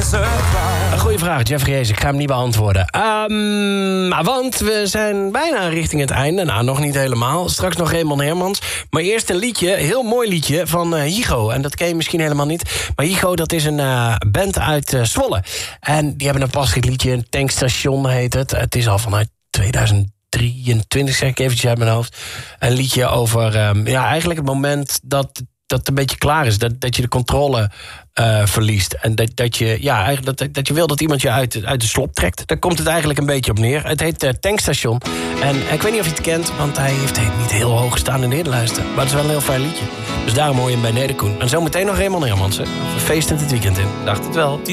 Een goede vraag, Jeffrey Hayes. Ik ga hem niet beantwoorden. Want we zijn bijna richting het einde. Nou, nog niet helemaal. Straks nog Raymond Hermans. Maar eerst een liedje, heel mooi liedje van Higo. En dat ken je misschien helemaal niet. Maar Higo, dat is een band uit Zwolle. En die hebben een passend liedje. Een tankstation heet het. Het is al vanuit 2023, zeg ik eventjes uit mijn hoofd. Een liedje over eigenlijk het moment dat het een beetje klaar is. Dat je de controle verliest. En dat je wil dat iemand je uit de slop trekt. Daar komt het eigenlijk een beetje op neer. Het heet Tankstation. En ik weet niet of je het kent, want hij heeft niet heel hoog gestaan in de hitlijsten. Maar het is wel een heel fijn liedje. Dus daarom hoor je hem bij Nederkoen. En zometeen nog Raymond Hermans. Feestend het weekend in. Dacht het wel.